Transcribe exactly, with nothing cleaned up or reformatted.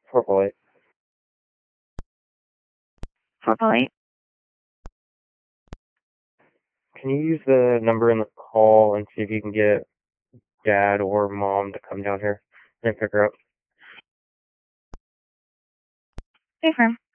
Purple eight. Purple eight. Can you use the number in the call and see if you can get Dad or Mom to come down here and pick her up? Affirm.